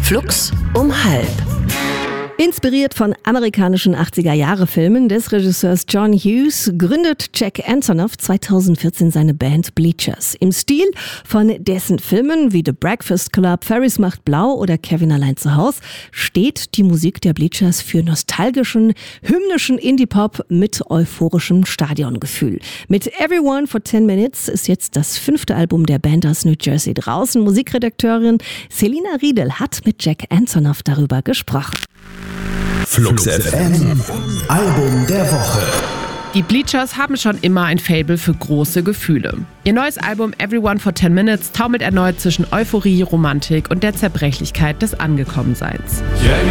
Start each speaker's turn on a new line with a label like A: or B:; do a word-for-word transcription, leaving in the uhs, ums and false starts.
A: Flux um halb.
B: Inspiriert von amerikanischen achtziger-Jahre-Filmen des Regisseurs John Hughes gründet Jack Antonoff zweitausendvierzehn seine Band Bleachers. Im Stil von dessen Filmen wie The Breakfast Club, Ferris macht blau oder Kevin allein zu Haus steht die Musik der Bleachers für nostalgischen, hymnischen Indie-Pop mit euphorischem Stadiongefühl. Mit Everyone for ten Minutes ist jetzt das fünfte Album der Band aus New Jersey draußen. Musikredakteurin Selina Riedel hat mit Jack Antonoff darüber gesprochen.
C: Flux F M, Album der Woche.
D: Die Bleachers haben schon immer ein Faible für große Gefühle. Ihr neues Album Everyone for ten Minutes taumelt erneut zwischen Euphorie, Romantik und der Zerbrechlichkeit des Angekommenseins.